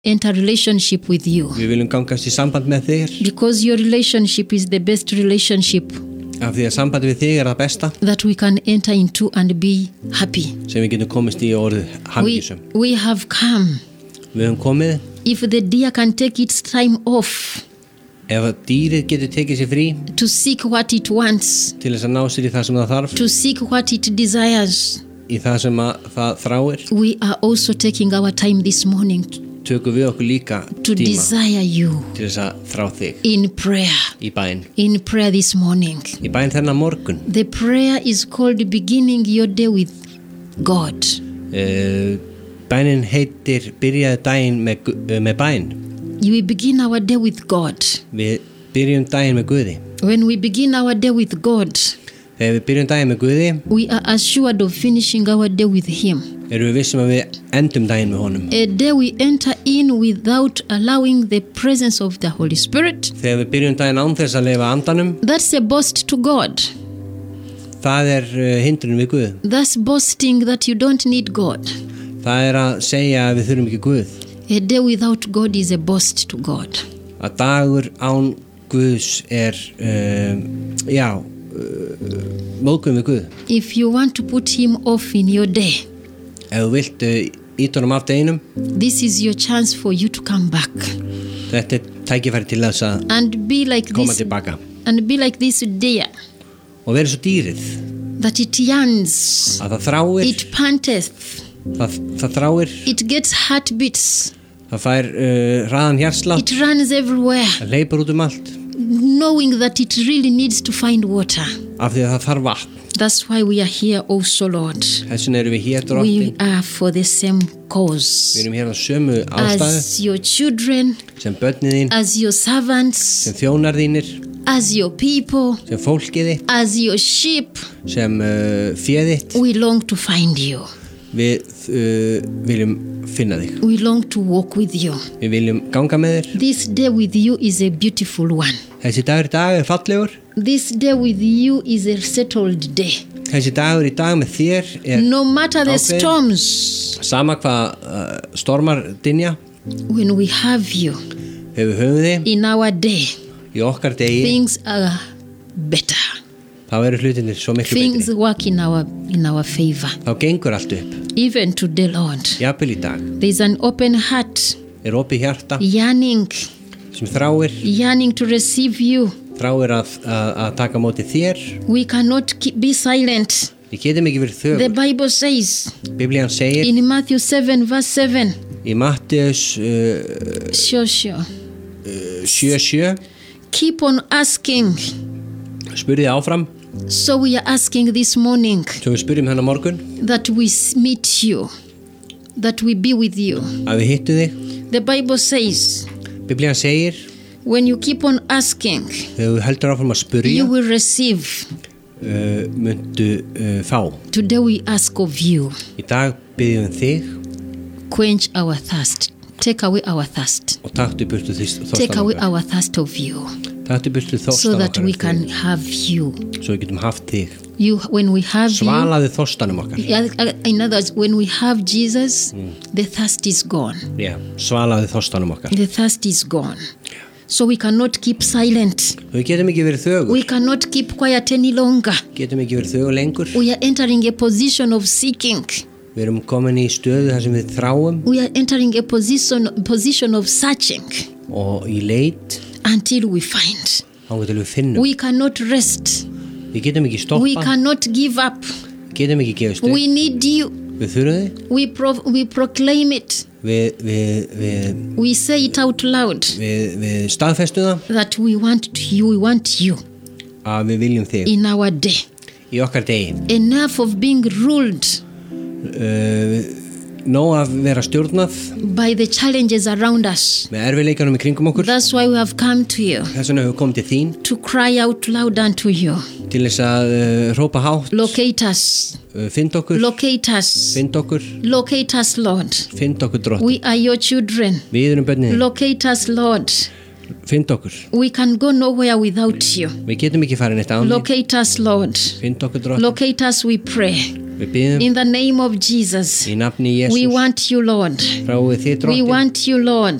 enter relationship with you. Við viljum gangast í samband með þér. Because your relationship is the best relationship. Af því að sambandi við þig það besta. That we can enter into and be happy. Sem við getum komist í orðið hamingjusum. We have come. Við höfum komið. If the deer can take its time off. Ef dýrið getur tekið sér frí. To seek what it wants. Til þess að ná sér í það sem það þarf. To seek what it desires. Í það sem það þráir. We are also taking our time this morning. Tökum við okkur líka to tíma desire you til þess að þrá þig in prayer. Í bæn. In prayer this morning. Í bæn þennan morgun. The prayer is called beginning your day with God. Bænin heitir byrjaði daginn með bæn. We begin our day with God. Við byrjum daginn með Guði. When we begin our day with God, þegar við byrjum daginn með Guði, we are assured of finishing our day with Him. Erum við vissum að við endum daginn með honum. A day we enter in without allowing the presence of the Holy Spirit. Þegar við byrjum daginn án þess að leyfa andanum. That's a boast to God. Það hindrun við Guð. That's boasting that you don't need God. Það að segja að við þurfum ekki Guð. A day without God is a boast to God. Að dagur án Guðs móðgun við Guð. If you want to put Him off in your day, ef þú vilt íta honum af deginum, this is your chance for you to come back. Þetta tækifæri til þess að koma tilbaka. And be like this deer. Og vera svo dýrið. That it yearns. Að það þráir. It panteth. Það þráir. It gets heartbeats. Það fær hraðan hjartslátt. It runs everywhere. Það leipur út allt. Knowing that it really needs to find water. Af því að það þarf vatn. That's why we are here also, Lord. Þessin erum við hér, Drottinn. We are for the same cause. Við erum hér á sömu ástæðu. As your children. Sem börnin þín. As your servants. Sem þjónar þínir. As your people. Sem fólkið þitt. As your sheep. Sem féð þitt. We long to find you. Við viljum finna þig. We long to walk with you. Við viljum ganga með þér. This day with you is a beautiful one. Þessi dagur fallegur. This day with you is a settled day. Þessi dagur í dag með þér no matter the storms. Sama hvað stormar dynja. When we have you. Þegar við höfum þig. In our day. Í okkar degi. Things are better. Þá hlutinir svo miklu betri. Things work in our favor. Þá gengur allt upp. Even today, Lord. Jafnvel í dag. There's an open heart. Opið hjarta. Yearning. Sem þráir. Yearning to receive you. Þráir að taka móti þér. We cannot be silent. Við getum ekki verið þögul. The Bible says. Biblían segir. In Matthew 7 verse 7. Í Mattheus 7:7. Keep on asking. Spurðið áfram. So we are asking this morning. Svo við spyrjum þennan morgun. That we meet you. That we be with you. Að við hittu þig. The Bible says. Biblían segir. When you keep on asking. Þegar við heldur áfram að spyrja. You will receive. Muntu fá. Today we ask of you. Í dag biðjum þig. Quench our thirst. Take away our thirst. Og taktu burtu þorstan. Take away our thirst of you. Taktu burtu þorstan. So that we can have you. Svo við getum haft þig. You, when we have Svalaði þorstanum okkar. In other words, when we have Jesus, the thirst is gone. Svalaði þorstanum okkar. The thirst is gone. So we cannot keep silent. Við getum ekki verið þögul. We cannot keep quiet any longer. Getum ekki verið þögul lengur. We are entering a position of seeking. Við erum komin í stöðu þar sem við þráum. We are entering a position of searching. Og í leit. Until we find. Þangað til við finnum. We cannot rest. Við getum ekki stoppa. We cannot give up. Getum ekki gefast upp. We need you. Við þurfum þig. We proclaim it. We say it out loud. Við staðfestum það. That we want you. Að við viljum þig. In our day. Í okkar degi. Enough of being ruled. Nóg að vera stjórnað. By the challenges around us. Með erfiðleikunum í kringum okkur. That's why we have come to you. Þess vegna höfum við komið til þín. To cry out loud unto you. Til þess að hrópa hátt. Locate us. Find okkur. Locate us. Find okkur. Locate us, Lord. Find okkur, Drottinn. We are your children. Við erum börnin. Locate us, Lord. Find okkur. We can go nowhere without you. Við getum ekki farið neitt án þín. Locate us, Lord. Find okkur, Drottinn. Locate us, we pray. Við biðjum In the name of Jesus. í nafni We Jesús. want you, Lord. Fáið þið We Drottinn. want you, Lord.